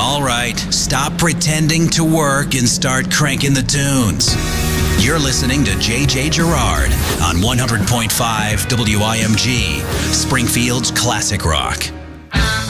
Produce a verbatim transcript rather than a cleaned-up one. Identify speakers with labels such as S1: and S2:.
S1: All right, stop pretending to work and start cranking the tunes. You're listening to J J Gerard on one hundred point five W I M G, Springfield's classic rock.